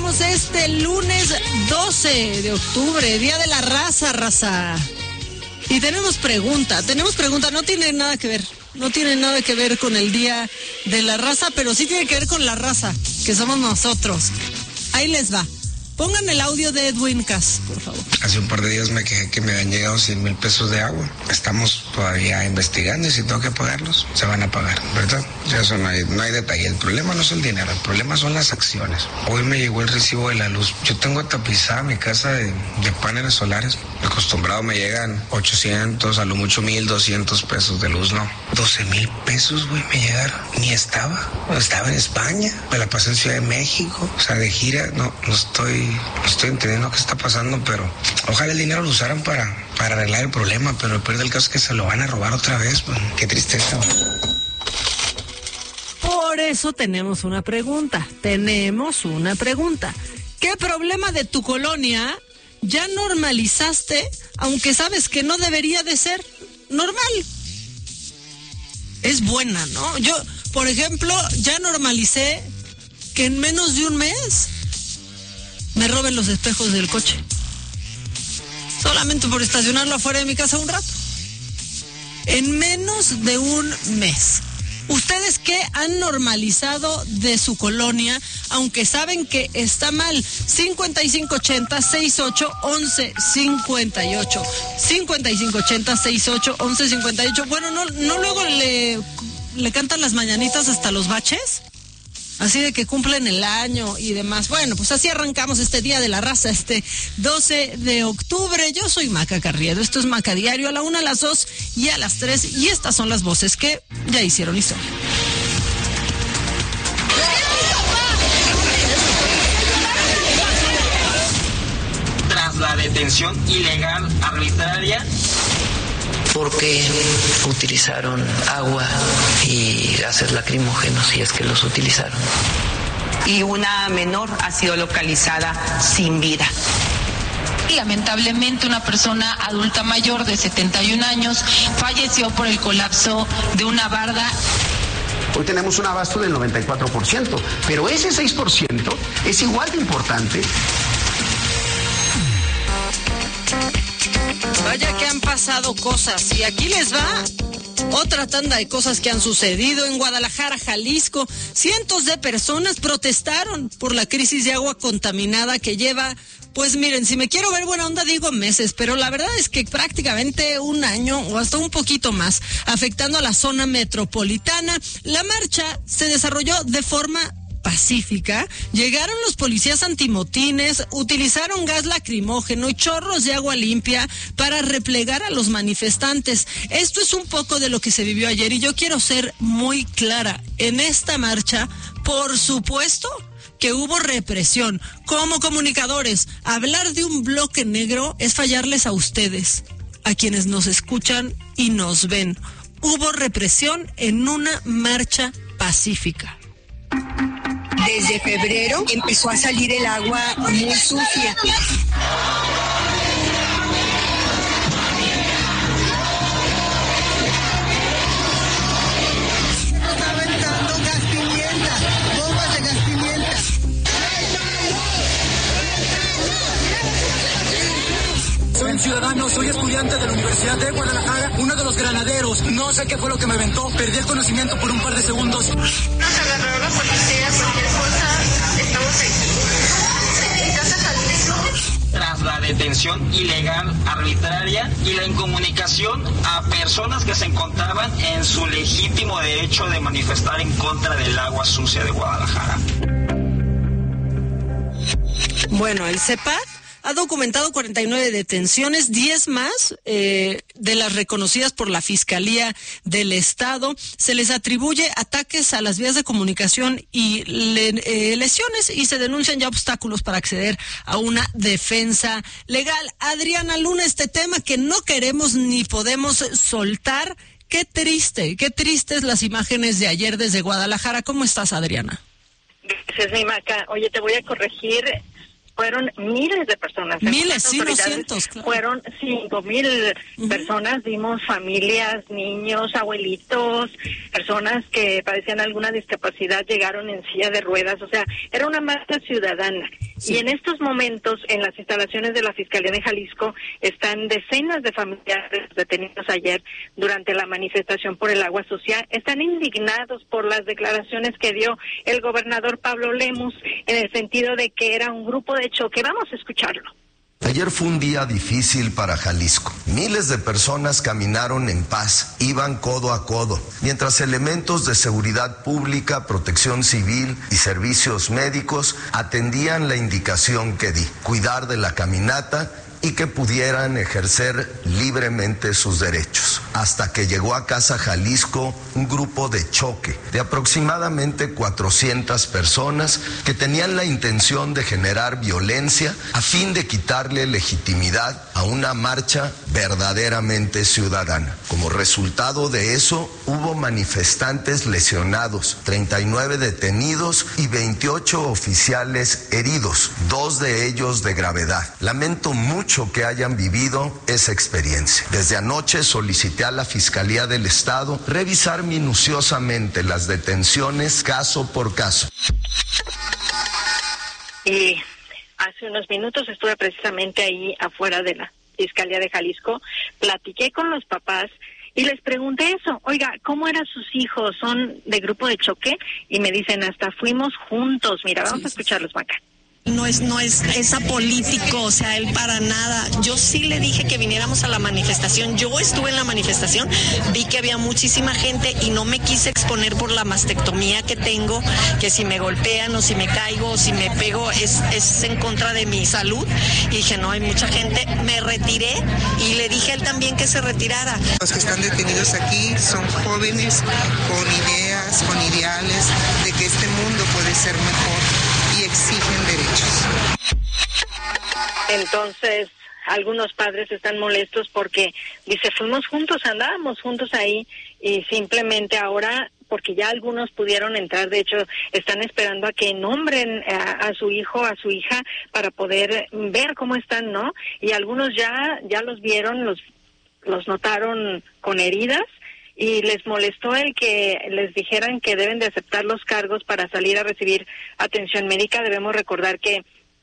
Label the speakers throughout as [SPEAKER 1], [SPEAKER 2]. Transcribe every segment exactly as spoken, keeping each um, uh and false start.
[SPEAKER 1] arrancamos este lunes doce de octubre, Día de la Raza, raza. Y tenemos pregunta, tenemos pregunta, no tiene nada que ver, no tiene nada que ver con el Día de la Raza, pero sí tiene que ver con la raza, que somos nosotros. Ahí les va. Pongan el audio de Edwin Cass, por favor.
[SPEAKER 2] Hace un par de días me quejé que me habían llegado cien mil pesos de agua. Estamos todavía investigando y si tengo que pagarlos, se van a pagar, ¿verdad? Ya eso no hay, no hay detalle. El problema no es el dinero, el problema son las acciones. Hoy me llegó el recibo de la luz. Yo tengo tapizada mi casa de, de paneles solares. Acostumbrado me llegan ochocientos, a lo mucho mil doscientos pesos de luz, ¿no? doce mil pesos, güey, me llegaron. Ni estaba. Estaba en España. Me la pasé en Ciudad de México. O sea, de gira, no, no estoy... No estoy entendiendo qué está pasando, pero ojalá el dinero lo usaran para, para arreglar el problema, pero el peor del caso es que se lo van a robar otra vez. Pues, qué tristeza.
[SPEAKER 1] Por eso tenemos una pregunta, tenemos una pregunta. ¿Qué problema de tu colonia ya normalizaste, aunque sabes que no debería de ser normal? Es buena, ¿no? Yo, por ejemplo, ya normalicé que en menos de un mes me roben los espejos del coche. Solamente por estacionarlo afuera de mi casa un rato. En menos de un mes. ¿Ustedes qué han normalizado de su colonia, aunque saben que está mal? cincuenta y cinco ochenta, sesenta y ocho, once cincuenta y ocho. cincuenta y cinco ochenta, sesenta y ocho, once cincuenta y ocho. Bueno, ¿no, no luego le, le cantan las mañanitas hasta los baches? Así de que cumplen el año y demás. Bueno, pues así arrancamos este Día de la Raza, este doce de octubre. Yo soy Maca Carriedo, esto es Maca Diario, a la una, a las dos y a las tres. Y estas son las voces que ya hicieron historia.
[SPEAKER 3] Tras la detención ilegal arbitraria,
[SPEAKER 4] porque utilizaron agua y gases lacrimógenos, si es que los utilizaron.
[SPEAKER 5] Y una menor ha sido localizada sin vida.
[SPEAKER 6] Lamentablemente, una persona adulta mayor de setenta y un años falleció por el colapso de una barda.
[SPEAKER 7] Hoy tenemos un abasto del noventa y cuatro por ciento, pero ese seis por ciento es igual de importante.
[SPEAKER 1] Vaya que han pasado cosas y aquí les va otra tanda de cosas que han sucedido en Guadalajara, Jalisco. Cientos de personas protestaron por la crisis de agua contaminada que lleva, pues miren, si me quiero ver buena onda digo meses, pero la verdad es que prácticamente un año o hasta un poquito más, afectando a la zona metropolitana. La marcha se desarrolló de forma pacífica. Llegaron los policías antimotines, utilizaron gas lacrimógeno y chorros de agua limpia para replegar a los manifestantes. Esto es un poco de lo que se vivió ayer y yo quiero ser muy clara. En esta marcha, por supuesto que hubo represión. Como comunicadores, hablar de un bloque negro es fallarles a ustedes, a quienes nos escuchan y nos ven. Hubo represión en una marcha pacífica.
[SPEAKER 8] Desde febrero empezó a salir el agua muy sucia.
[SPEAKER 9] Está aventando gas pimienta, bombas de gas pimienta.
[SPEAKER 10] Soy un ciudadano, soy estudiante de la Universidad de Guadalajara, uno de los granaderos. No sé qué fue lo que me aventó, perdí el conocimiento por un par de segundos.
[SPEAKER 11] Nos agarró la policía, cualquier cosa, estamos aquí. En casa Jalisco.
[SPEAKER 3] Tras la detención ilegal arbitraria y la incomunicación a personas que se encontraban en su legítimo derecho de manifestar en contra del agua sucia de Guadalajara.
[SPEAKER 1] Bueno, el C E P A D ha documentado cuarenta y nueve detenciones, diez más eh, de las reconocidas por la Fiscalía del Estado. Se les atribuye ataques a las vías de comunicación y le, eh, lesiones y se denuncian ya obstáculos para acceder a una defensa legal. Adriana Luna, este tema que no queremos ni podemos soltar. Qué triste, qué tristes las imágenes de ayer desde Guadalajara. ¿Cómo estás, Adriana?
[SPEAKER 12] Gracias, mi Maca. Oye, te voy a corregir. Fueron miles de personas.
[SPEAKER 1] Miles, sí, no cientos, claro.
[SPEAKER 12] Fueron cinco mil uh-huh. personas, vimos familias, niños, abuelitos, personas que padecían alguna discapacidad, llegaron en silla de ruedas, o sea, era una marcha ciudadana. Sí. Y en estos momentos, en las instalaciones de la Fiscalía de Jalisco, están decenas de familiares detenidos ayer durante la manifestación por el agua sucia. Están indignados por las declaraciones que dio el gobernador Pablo Lemus en el sentido de que era un grupo de choque. Vamos a escucharlo.
[SPEAKER 13] Ayer fue un día difícil para Jalisco. Miles de personas caminaron en paz, iban codo a codo, mientras elementos de seguridad pública, protección civil y servicios médicos atendían la indicación que di, cuidar de la caminata y que pudieran ejercer libremente sus derechos. Hasta que llegó a Casa Jalisco un grupo de choque de aproximadamente cuatrocientas personas que tenían la intención de generar violencia a fin de quitarle legitimidad a una marcha verdaderamente ciudadana. Como resultado de eso, hubo manifestantes lesionados, treinta y nueve detenidos y veintiocho oficiales heridos, dos de ellos de gravedad. Lamento mucho que hayan vivido esa experiencia. Desde anoche solicité a la Fiscalía del Estado revisar minuciosamente las detenciones caso por caso.
[SPEAKER 12] Y hace unos minutos estuve precisamente ahí afuera de la Fiscalía de Jalisco, platiqué con los papás y les pregunté eso, oiga, ¿cómo eran sus hijos? ¿Son de grupo de choque? Y me dicen, hasta fuimos juntos. Mira, vamos sí, a escucharlos, Maca.
[SPEAKER 14] No es, no es, es apolítico, o sea, él para nada. Yo sí le dije que viniéramos a la manifestación. Yo estuve en la manifestación, vi que había muchísima gente y no me quise exponer por la mastectomía que tengo, que si me golpean o si me caigo o si me pego es, es en contra de mi salud. Y dije, no, hay mucha gente. Me retiré y le dije a él también que se retirara.
[SPEAKER 15] Los que están detenidos aquí son jóvenes con ideas, con ideales de que este mundo puede ser mejor y exigen derechos.
[SPEAKER 12] Entonces, algunos padres están molestos porque, dice, fuimos juntos, andábamos juntos ahí y simplemente ahora, porque ya algunos pudieron entrar, de hecho, están esperando a que nombren a, a su hijo, a su hija, para poder ver cómo están, ¿no? Y algunos ya, ya los vieron, los, los notaron con heridas. Y les molestó el que les dijeran que deben de aceptar los cargos para salir a recibir atención médica. Debemos recordar que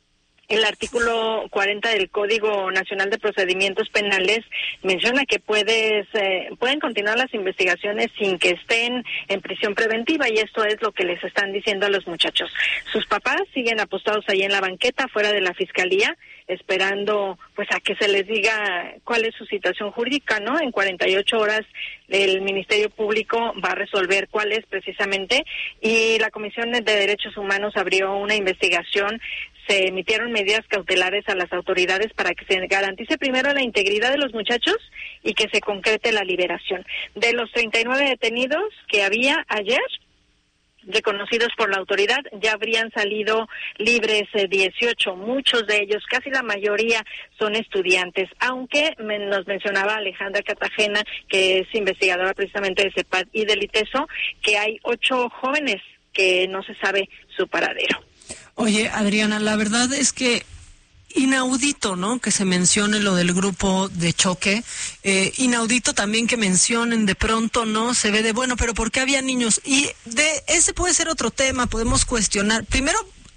[SPEAKER 12] el artículo cuarenta del Código Nacional de Procedimientos Penales menciona que puedes, eh, pueden continuar las investigaciones sin que estén en prisión preventiva, y esto es lo que les están diciendo a los muchachos. Sus papás siguen apostados ahí en la banqueta, fuera de la fiscalía, esperando pues a que se les diga cuál es su situación jurídica, ¿no? En cuarenta y ocho horas el Ministerio Público va a resolver cuál es precisamente, y la Comisión de Derechos Humanos abrió una investigación. Se emitieron medidas cautelares a las autoridades para que se garantice primero la integridad de los muchachos y que se concrete la liberación. De los treinta y nueve detenidos que había ayer, reconocidos por la autoridad, ya habrían salido libres eh, dieciocho, muchos de ellos, casi la mayoría, son estudiantes, aunque me, nos mencionaba Alejandra Cartagena, que es investigadora precisamente de CEPAD y del ITESO, que hay ocho jóvenes que no se sabe su paradero.
[SPEAKER 1] Oye, Adriana, la verdad es que inaudito, ¿no?, que se mencione lo del grupo de choque. Eh, inaudito también que mencionen de pronto, ¿no? Se ve de, bueno, pero ¿por qué había niños? Y de ese puede ser otro tema, podemos cuestionar. Primero,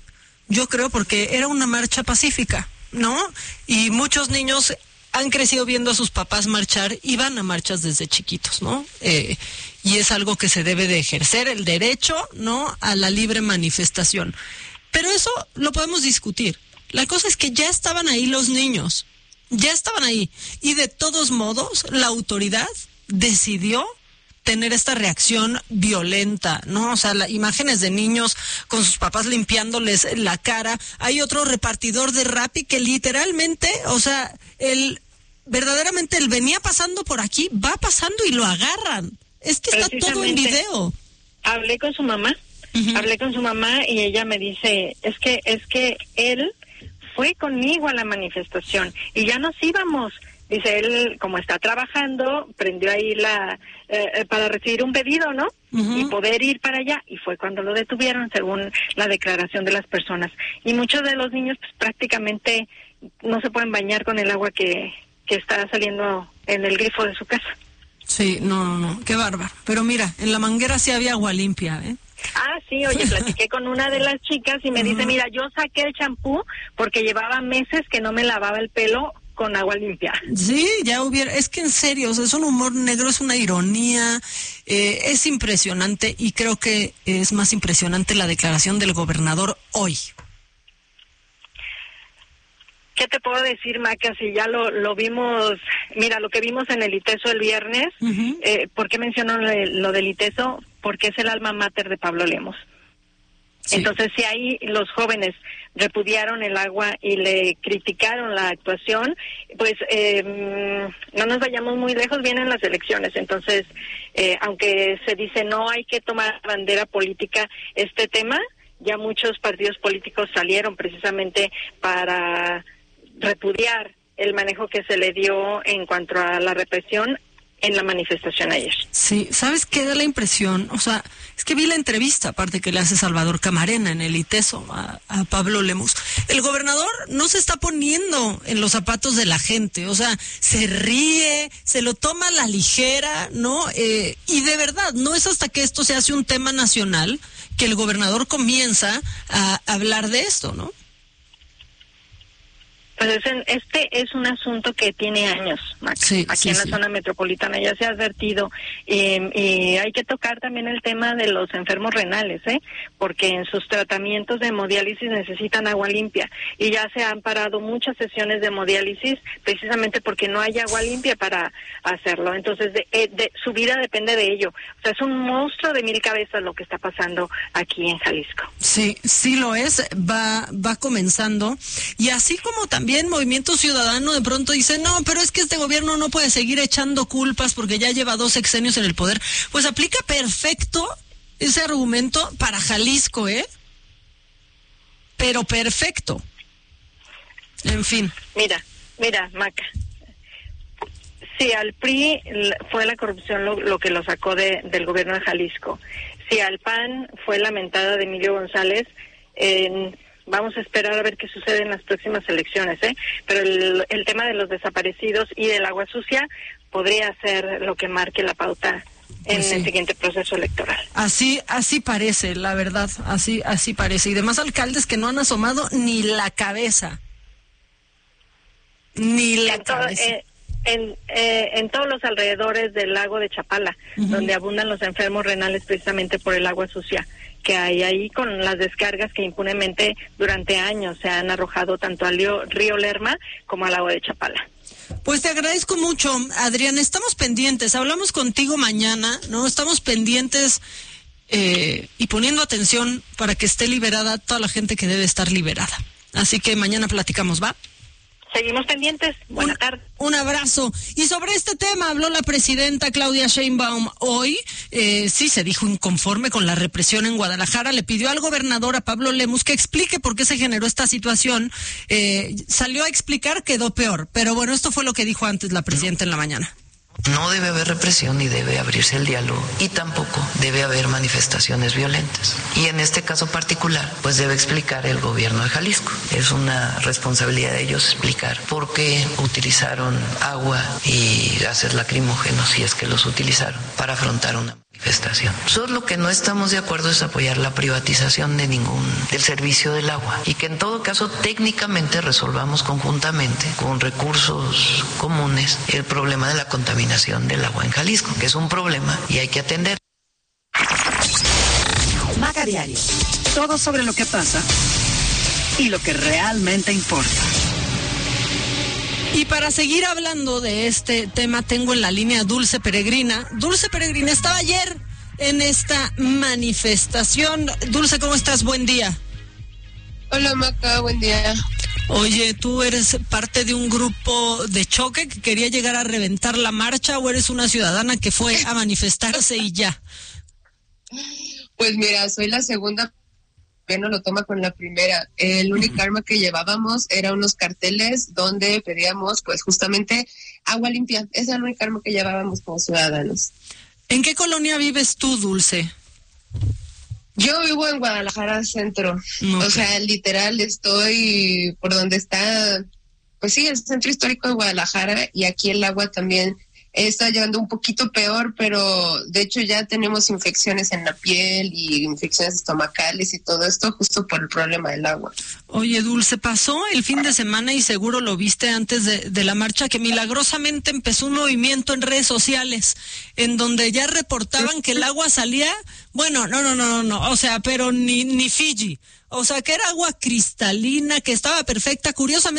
[SPEAKER 1] yo creo porque era una marcha pacífica, ¿no? Y muchos niños han crecido viendo a sus papás marchar y van a marchas desde chiquitos, ¿no? Eh, y es algo que se debe de ejercer, el derecho, ¿no?, a la libre manifestación. Pero eso lo podemos discutir. La cosa es que ya estaban ahí los niños, ya estaban ahí. Y de todos modos, la autoridad decidió tener esta reacción violenta, ¿no? O sea, las imágenes de niños con sus papás limpiándoles la cara. Hay otro repartidor de Rappi que literalmente, o sea, él, verdaderamente él venía pasando por aquí, va pasando y lo agarran. Es que está todo en video.
[SPEAKER 12] Hablé con su mamá. Uh-huh. Hablé con su mamá y ella me dice, es que es que él fue conmigo a la manifestación y ya nos íbamos. Dice, él, como está trabajando, prendió ahí la eh, para recibir un pedido, ¿no? Uh-huh. Y poder ir para allá. Y fue cuando lo detuvieron, según la declaración de las personas. Y muchos de los niños, pues prácticamente no se pueden bañar con el agua que, que está saliendo en el grifo de su casa.
[SPEAKER 1] Sí, no, no, no, qué bárbaro. Pero mira, en la manguera sí había agua limpia, ¿eh?
[SPEAKER 12] Ah, sí, oye, platiqué con una de las chicas y me uh-huh. dice, mira, yo saqué el champú porque llevaba meses que no me lavaba el pelo con agua limpia.
[SPEAKER 1] Sí, ya hubiera, es que en serio, o sea, es un humor negro, es una ironía, eh, es impresionante y creo que es más impresionante la declaración del gobernador hoy.
[SPEAKER 12] ¿Qué te puedo decir, Maca? Si ya lo, lo vimos, mira, lo que vimos en el ITESO el viernes, uh-huh. eh, ¿por qué menciono lo del ITESO? Porque es el alma mater de Pablo Lemos. Sí. Entonces, si ahí los jóvenes repudiaron el agua y le criticaron la actuación, pues eh, no nos vayamos muy lejos, vienen las elecciones. Entonces, eh, aunque se dice no hay que tomar bandera política este tema, ya muchos partidos políticos salieron precisamente para repudiar el manejo que se le dio en cuanto a la represión en la manifestación ayer.
[SPEAKER 1] Sí, ¿sabes qué da la impresión? O sea, es que vi la entrevista, aparte que le hace Salvador Camarena en el ITESO a, a Pablo Lemos. El gobernador no se está poniendo en los zapatos de la gente, o sea, se ríe, se lo toma a la ligera, ¿no? Eh, y de verdad, no es hasta que esto se hace un tema nacional que el gobernador comienza a hablar de esto, ¿no?
[SPEAKER 12] Pues este es un asunto que tiene años, Max. Sí, aquí sí, en la sí. zona metropolitana ya se ha advertido y, y hay que tocar también el tema de los enfermos renales, ¿eh? Porque en sus tratamientos de hemodiálisis necesitan agua limpia y ya se han parado muchas sesiones de hemodiálisis precisamente porque no hay agua limpia para hacerlo. Entonces, de, de, su vida depende de ello. O sea, es un monstruo de mil cabezas lo que está pasando aquí en Jalisco.
[SPEAKER 1] Sí, sí lo es. Va, va comenzando y así como también También Movimiento Ciudadano de pronto dice, no, pero es que este gobierno no puede seguir echando culpas porque ya lleva dos sexenios en el poder. Pues aplica perfecto ese argumento para Jalisco, ¿eh? Pero perfecto. En fin.
[SPEAKER 12] Mira, mira, Maca. Si al P R I fue la corrupción lo, lo que lo sacó de, del gobierno de Jalisco, si al P A N fue la mentada de Emilio González, en... vamos a esperar a ver qué sucede en las próximas elecciones, ¿eh? Pero el, el tema de los desaparecidos y del agua sucia podría ser lo que marque la pauta en pues sí. el siguiente proceso electoral.
[SPEAKER 1] Así, así parece, la verdad, así, así parece. Y demás alcaldes que no han asomado ni la cabeza, ni la
[SPEAKER 12] en todo,
[SPEAKER 1] cabeza.
[SPEAKER 12] Eh, en, eh, en todos los alrededores del lago de Chapala, uh-huh. donde abundan los enfermos renales precisamente por el agua sucia que hay ahí con las descargas que impunemente durante años se han arrojado tanto al río, río Lerma como al lago de Chapala.
[SPEAKER 1] Pues te agradezco mucho, Adriana. Estamos pendientes, hablamos contigo mañana, ¿no? Estamos pendientes eh, y poniendo atención para que esté liberada toda la gente que debe estar liberada. Así que mañana platicamos, ¿va?
[SPEAKER 12] Seguimos pendientes. Buenas tardes.
[SPEAKER 1] Un abrazo. Y sobre este tema habló la presidenta Claudia Sheinbaum hoy. Eh, sí, se dijo inconforme con la represión en Guadalajara. Le pidió al gobernador, a Pablo Lemos, que explique por qué se generó esta situación. Eh, salió a explicar, quedó peor. Pero bueno, esto fue lo que dijo antes la presidenta en la mañana.
[SPEAKER 4] No debe haber represión ni debe abrirse el diálogo y tampoco debe haber manifestaciones violentas. Y en este caso particular, pues debe explicar el gobierno de Jalisco. Es una responsabilidad de ellos explicar por qué utilizaron agua y gases lacrimógenos, si es que los utilizaron, para afrontar una manifestación. Solo que no estamos de acuerdo es apoyar la privatización de ningún del servicio del agua y que en todo caso técnicamente resolvamos conjuntamente con recursos comunes el problema de la contaminación del agua en Jalisco, que es un problema y hay que atender.
[SPEAKER 16] Maca Diario. Todo sobre lo que pasa y lo que realmente importa.
[SPEAKER 1] Y para seguir hablando de este tema, tengo en la línea a Dulce Peregrina. Dulce Peregrina estaba ayer en esta manifestación. Dulce, ¿cómo estás? Buen día.
[SPEAKER 17] Hola, Maca, buen día.
[SPEAKER 1] Oye, ¿tú eres parte de un grupo de choque que quería llegar a reventar la marcha o eres una ciudadana que fue a manifestarse y ya?
[SPEAKER 17] Pues mira, soy la segunda. No lo toma con la primera. El único arma que llevábamos era unos carteles donde pedíamos pues justamente agua limpia. Esa era la única arma que llevábamos como ciudadanos.
[SPEAKER 1] ¿En qué colonia vives tú, Dulce?
[SPEAKER 17] Yo vivo en Guadalajara Centro. Okay. O sea, literal estoy por donde está, pues sí, el centro histórico de Guadalajara y aquí el agua también está llegando un poquito peor, pero de hecho ya tenemos infecciones en la piel y infecciones estomacales y todo esto justo por el problema del agua.
[SPEAKER 1] Oye, Dulce, pasó el fin de semana y seguro lo viste antes de, de la marcha, que milagrosamente empezó un movimiento en redes sociales en donde ya reportaban que el agua salía, bueno, no, no, no, no, no, o sea, pero ni, ni Fiji, o sea, que era agua cristalina, que estaba perfecta, curiosamente.